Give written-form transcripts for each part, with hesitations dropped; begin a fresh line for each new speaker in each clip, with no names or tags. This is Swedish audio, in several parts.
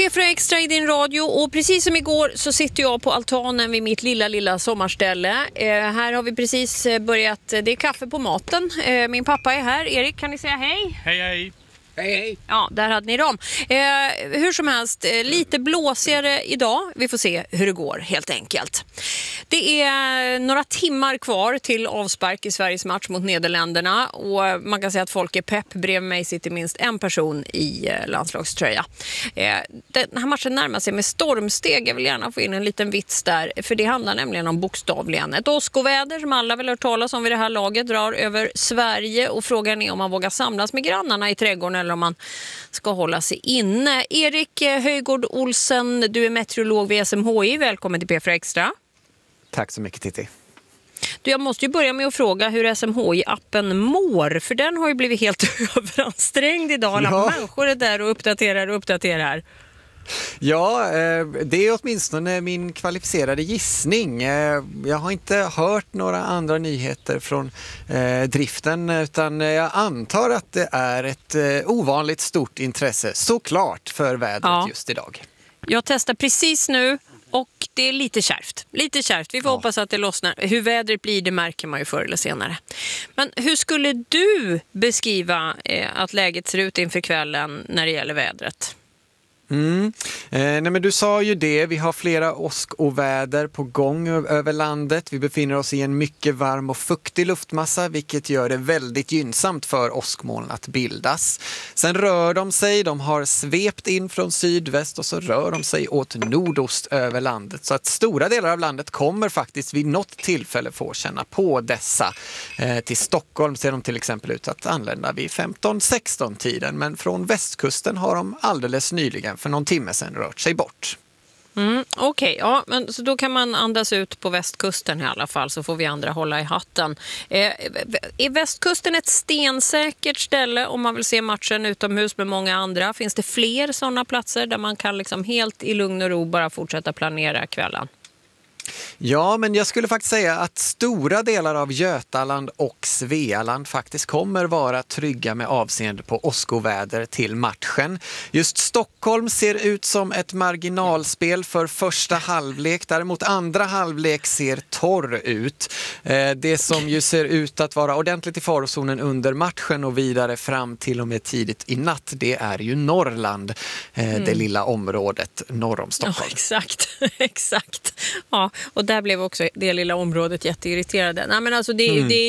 P4 Extra i din radio och precis som igår så sitter jag på altanen vid mitt lilla sommarställe. Här har vi precis börjat, det är kaffe på maten. Min pappa är här. Erik, kan ni säga hej?
Hej, hej.
Hej.
Ja, där hade ni dem. Hur som helst, lite blåsigare idag. Vi får se hur det går helt enkelt. Det är några timmar kvar till avspark i Sveriges match mot Nederländerna. Och man kan säga att folk är pepp. Bredvid mig sitter minst en person i landslagströja. Den här matchen närmar sig med stormsteg. Jag vill gärna få in en liten vits där. För det handlar nämligen om bokstavligen ett åskoväder som alla vill höra talas om vid det här laget drar över Sverige. Och frågan är om man vågar samlas med grannarna i trädgården eller om man ska hålla sig inne. Erik Höjgård Olsen, du är meteorolog vid SMHI. Välkommen till P4 Extra.
Tack så mycket, Titti.
Jag måste ju börja med att fråga hur SMHI-appen mår. För den har ju blivit helt överansträngd idag. Alla människor är där och uppdaterar.
Ja, det är åtminstone min kvalificerade gissning. Jag har inte hört några andra nyheter från driften utan jag antar att det är ett ovanligt stort intresse såklart för vädret just idag.
Jag testar precis nu och det är lite kärvt. Vi får hoppas att det lossnar. Hur vädret blir, det märker man ju förr eller senare. Men hur skulle du beskriva att läget ser ut inför kvällen när det gäller vädret?
Nej, men du sa ju det, vi har flera åskoväder på gång över landet. Vi befinner oss i en mycket varm och fuktig luftmassa vilket gör det väldigt gynnsamt för åskmoln att bildas. Sen rör de har svept in från sydväst och så rör de sig åt nordost över landet. Så att stora delar av landet kommer faktiskt vid något tillfälle få känna på dessa. Till Stockholm ser de till exempel ut att anlända vid 15-16 tiden men från västkusten har de alldeles nyligen för någon timme sedan rört sig bort.
Okej, ja, men så då kan man andas ut på västkusten i alla fall så får vi andra hålla i hatten. Är västkusten ett stensäkert ställe om man vill se matchen utomhus med många andra? Finns det fler sådana platser där man kan liksom helt i lugn och ro bara fortsätta planera kvällen?
Ja, men jag skulle faktiskt säga att stora delar av Götaland och Svealand faktiskt kommer vara trygga med avseende på åskoväder till matchen. Just Stockholm ser ut som ett marginalspel för första halvlek. Däremot andra halvlek ser torr ut. Det som ju ser ut att vara ordentligt i farozonen under matchen och vidare fram till och med tidigt i natt, det är ju Norrland. Det lilla området norr om Stockholm.
Ja, exakt. Ja, och där blev också det lilla området jätteirriterade. Nej, men alltså det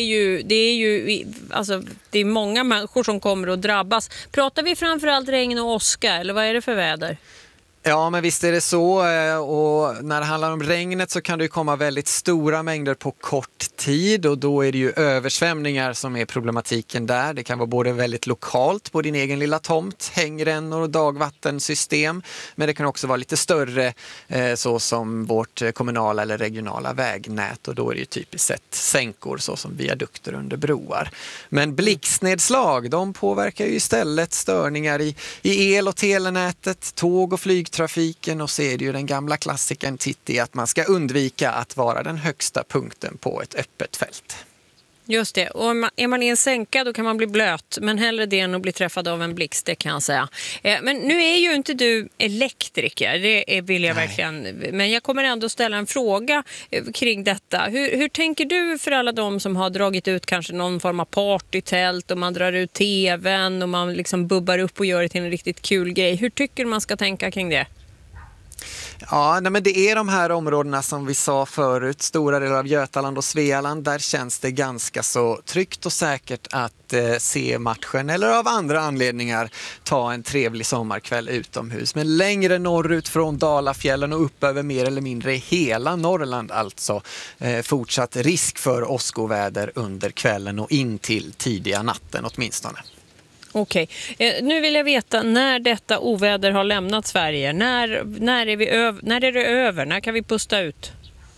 är många människor som kommer att drabbas. Pratar vi framförallt regn och åska eller vad är det för väder?
Ja, men visst är det så och när det handlar om regnet så kan det ju komma väldigt stora mängder på kort tid och då är det ju översvämningar som är problematiken där. Det kan vara både väldigt lokalt på din egen lilla tomt, hängrännor och dagvattensystem men det kan också vara lite större så som vårt kommunala eller regionala vägnät och då är det ju typiskt sett sänkor så som viadukter under broar. Men blixtnedslag, de påverkar ju istället störningar i el- och telenätet, tåg- och flygtrafiken och så är det ju den gamla klassikern Titti att man ska undvika att vara den högsta punkten på ett öppet fält. Just det, och är man i en sänka då kan man bli blöt men hellre det än att bli träffad av en blixt, det kan jag säga. Men nu är ju inte du elektriker, det vill jag verkligen, men jag kommer ändå ställa en fråga kring detta. Hur tänker du för alla de som har dragit ut kanske någon form av partytält och man drar ut tvn och man liksom bubbar upp och gör det till en riktigt kul grej. Hur tycker du man ska tänka kring det? Ja, men det är de här områdena som vi sa förut, stora delar av Götaland och Svealand, där känns det ganska så tryggt och säkert att se matchen eller av andra anledningar ta en trevlig sommarkväll utomhus. Men längre norrut från Dalafjällen och upp över mer eller mindre hela Norrland alltså fortsatt risk för åskoväder under kvällen och in till tidiga natten åtminstone.
Okej. Nu vill jag veta när detta oväder har lämnat Sverige. När är det över? När kan vi pusta ut?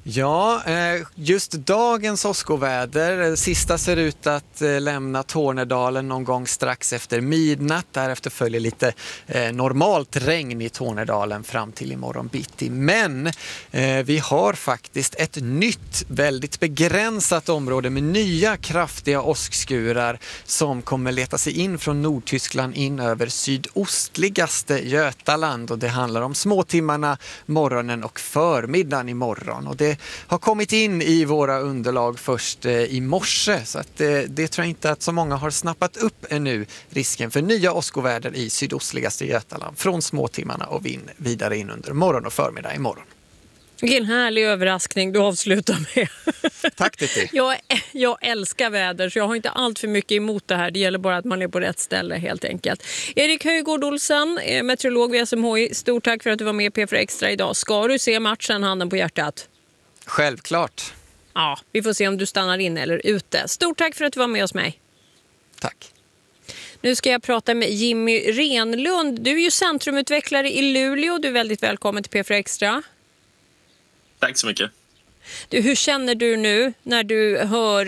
Ja, just dagens åskoväder. Sista ser ut att lämna Tornedalen någon gång strax efter midnatt. Därefter följer lite normalt regn i Tornedalen fram till imorgon bitti. Men vi har faktiskt ett nytt, väldigt begränsat område med nya kraftiga åskskurar som kommer leta sig in från Nordtyskland in över sydostligaste Götaland. Och det handlar om småtimmarna, morgonen och förmiddagen imorgon. Och det har kommit in i våra underlag först i morse, så att det tror jag inte att så många har snappat upp ännu, risken för nya åskoväder i sydostligaste Götaland från småtimmarna och vidare in under morgon och förmiddag imorgon.
Vilken härlig överraskning du avslutar med.
Tack Titti.
Jag älskar väder så jag har inte allt för mycket emot det här. Det gäller bara att man är på rätt ställe helt enkelt. Erik Höjgård Olsen, meteorolog vid SMHI. Stort tack för att du var med P4 Extra idag. Ska du se matchen, handen på hjärtat?
Självklart.
Ja, vi får se om du stannar in eller ute. Stort tack för att du var med hos mig.
Tack.
Nu ska jag prata med Jimmy Renlund. Du är ju centrumutvecklare i Luleå. Du är väldigt välkommen till P4 Extra.
Tack så mycket.
Du, hur känner du nu när du hör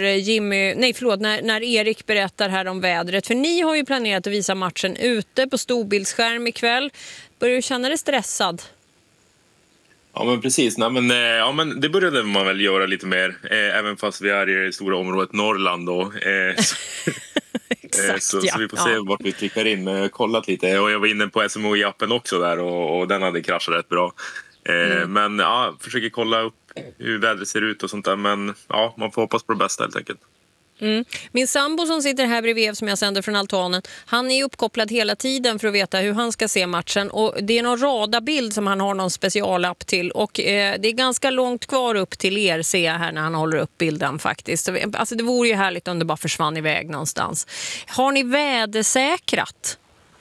när Erik berättar här om vädret? För ni har ju planerat att visa matchen ute på storbildsskärm ikväll. Börjar du känna dig stressad?
Ja, men precis. Men det började man väl göra lite mer, även fast vi är i det stora området Norrland då.
Exakt,
så vi får se vart vi klickar in. Men jag har kollat lite och jag var inne på SMHI-appen också där och den hade kraschat rätt bra. Men ja, försöker kolla upp hur vädret ser ut och sånt där. Men ja, man får hoppas på det bästa helt enkelt.
Min sambo som sitter här bredvid som jag sänder från altanen, han är uppkopplad hela tiden för att veta hur han ska se matchen, och det är någon radarbild som han har någon specialapp till, och det är ganska långt kvar upp till er, ser jag här när han håller upp bilden faktiskt. Alltså det vore ju härligt om det bara försvann iväg någonstans. Har ni vädersäkrat?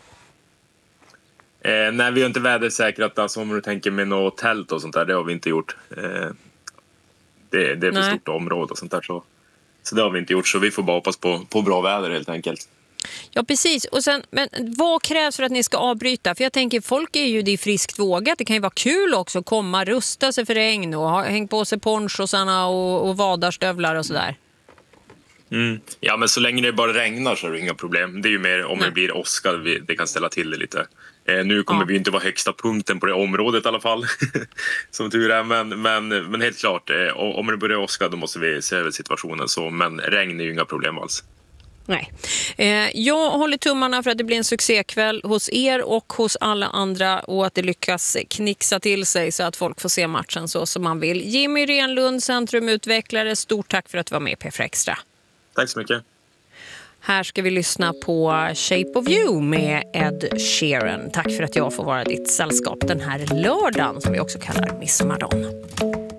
Nej, vi har inte vädersäkrat, alltså om du tänker med något tält och sånt där, det har vi inte gjort. Det är för stort område och sånt där, så det har vi inte gjort, så vi får bara hoppas på bra väder helt enkelt.
Ja, precis. Och sen, men vad krävs för att ni ska avbryta? För jag tänker, folk är ju det friskt vågat. Det kan ju vara kul också att komma, rusta sig för regn och hänga på sig ponchosarna och vadarstövlar och sådär.
Ja, men så länge det bara regnar så är det inga problem. Det är ju mer om det blir åska, det kan ställa till det lite. Nu kommer vi inte vara högsta punkten på det området i alla fall, som tur är. Men helt klart, om det börjar åska då måste vi se över situationen. Men regn är ju inga problem alls.
Nej. Jag håller tummarna för att det blir en succékväll hos er och hos alla andra, och att det lyckas knixa till sig så att folk får se matchen så som man vill. Jimmy Renlund, centrumutvecklare, stort tack för att du var med i P4 Extra.
Tack så mycket.
Här ska vi lyssna på Shape of You med Ed Sheeran. Tack för att jag får vara ditt sällskap den här lördagen som vi också kallar midsommardagen.